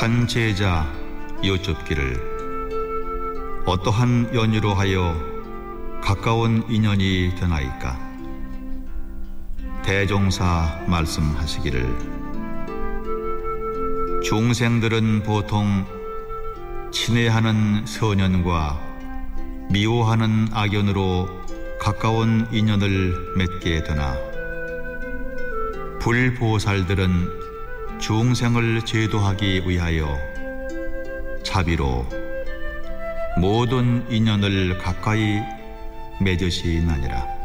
한 제자 여쭙기를 어떠한 연유로 하여 가까운 인연이 되나이까? 대종사 말씀하시기를 중생들은 보통 친애하는 선연과 미워하는 악연으로 가까운 인연을 맺게 되나 불보살들은 중생을 제도하기 위하여 자비로 모든 인연을 가까이 맺으시나니라.